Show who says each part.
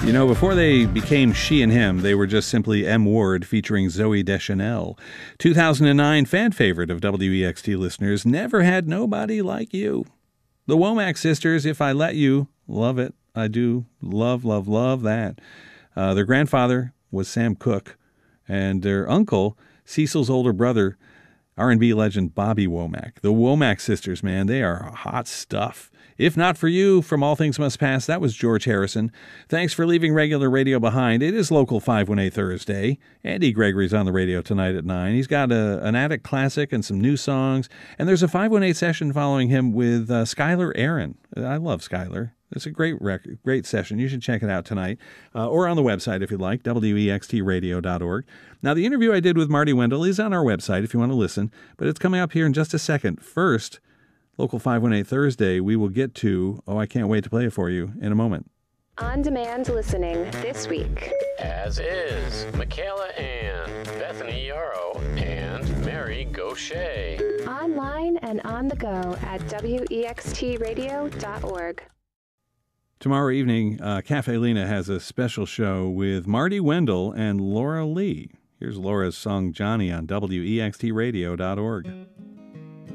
Speaker 1: You know, before they became She and Him, they were just simply M. Ward featuring Zooey Deschanel. 2009 fan favorite of WEXT listeners, Never Had Nobody Like You. The Womack Sisters, If I Let You, love it. I do love, love, love that. Their grandfather was Sam Cooke, and their uncle, Cecil's older brother, R&B legend Bobby Womack. The Womack Sisters, man, they are hot stuff. If Not For You, From All Things Must Pass, that was George Harrison. Thanks for leaving regular radio behind. It is Local 518 Thursday. Andy Gregory's on the radio tonight at 9. He's got an Attic classic and some new songs. And there's a 518 session following him with Skylar Aaron. I love Skylar. It's a great record, great session. You should check it out tonight, or on the website if you'd like, wextradio.org. Now, the interview I did with Marty Wendell is on our website if you want to listen, but it's coming up here in just a second. First, Local 518 Thursday, we will get to, I can't wait to play it for you in a moment.
Speaker 2: On-demand listening this week.
Speaker 3: As is, Michaela Ann, Bethany Yarrow, and Mary Gaucher.
Speaker 2: Online and on the go at wextradio.org.
Speaker 1: Tomorrow evening, Cafe Lena has a special show with Marty Wendell and Laura Lee. Here's Laura's song Johnny on wextradio.org.